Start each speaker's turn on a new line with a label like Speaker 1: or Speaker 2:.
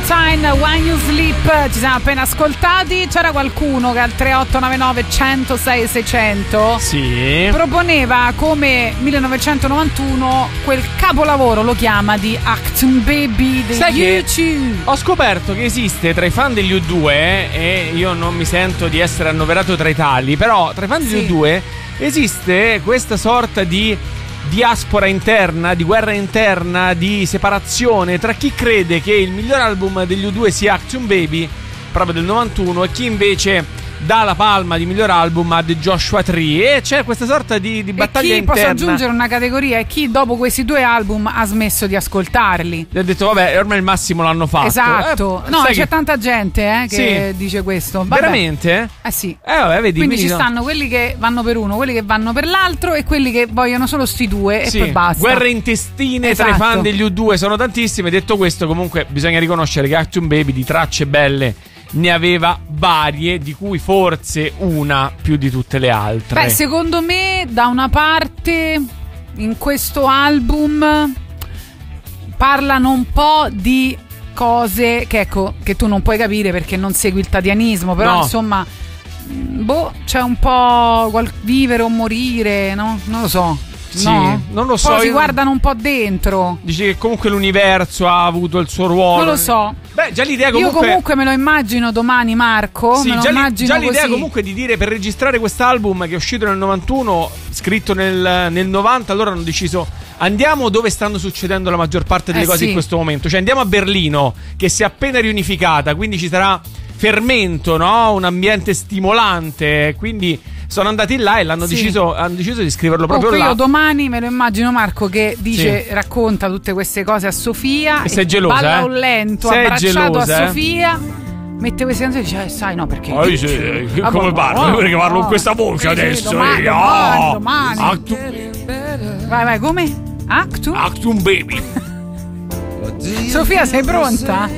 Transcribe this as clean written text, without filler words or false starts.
Speaker 1: Sign, When You Sleep. Ci siamo appena ascoltati. C'era qualcuno che al 3899 106 600 proponeva come 1991 quel capolavoro, lo chiama, di Achtung Baby degli U2.
Speaker 2: Ho scoperto che esiste tra i fan degli U2, e io non mi sento di essere annoverato tra i tali, però tra i fan degli U2 esiste questa sorta di diaspora interna, di guerra interna, di separazione tra chi crede che il miglior album degli U2 sia Achtung Baby, proprio del 91, e chi invece dà la palma di miglior album a The Joshua Tree, e c'è questa sorta di battaglia interna.
Speaker 1: Posso aggiungere una categoria, è chi dopo questi due album ha smesso di ascoltarli.
Speaker 2: Gli ha detto vabbè, ormai il massimo l'hanno fatto.
Speaker 1: Esatto. No, c'è tanta gente che dice questo. Vabbè.
Speaker 2: Veramente?
Speaker 1: Sì.
Speaker 2: Vabbè, vedi,
Speaker 1: quindi ci stanno quelli che vanno per uno, quelli che vanno per l'altro e quelli che vogliono solo sti due e poi basta.
Speaker 2: Guerre intestine tra i fan degli U2 sono tantissime. Detto questo, comunque bisogna riconoscere che Achtung Baby di tracce belle ne aveva varie, di cui forse una più di tutte le altre.
Speaker 1: Beh, secondo me da una parte in questo album parlano un po' di cose che tu non puoi capire perché non segui il tatianismo, però insomma c'è un po' vivere o morire, no? Non lo so.
Speaker 2: Sì, non lo so.
Speaker 1: Poi si guardano un po' dentro.
Speaker 2: Dici che comunque l'universo ha avuto il suo ruolo.
Speaker 1: Non lo so.
Speaker 2: Beh, già l'idea comunque.
Speaker 1: Io comunque me lo immagino domani, Marco.
Speaker 2: Sì,
Speaker 1: me lo immagino
Speaker 2: già l'idea
Speaker 1: così.
Speaker 2: comunque di dire, per registrare quest'album che è uscito nel 91, scritto nel 90, allora hanno deciso andiamo dove stanno succedendo la maggior parte delle cose in questo momento. Cioè andiamo a Berlino, che si è appena riunificata, quindi ci sarà fermento, no? Un ambiente stimolante, quindi sono andati là e hanno deciso di scriverlo proprio là.
Speaker 1: Io domani me lo immagino Marco che dice, racconta tutte queste cose a Sofia,
Speaker 2: e sei gelosa,
Speaker 1: balla un lento
Speaker 2: sei
Speaker 1: abbracciato
Speaker 2: gelosa,
Speaker 1: a Sofia, mette queste canzoni e dice sai no perché
Speaker 2: come parlo? Perché parlo con questa voce adesso?
Speaker 1: Domani. Vai come? Achtung
Speaker 2: Baby.
Speaker 1: Sofia, sei pronta?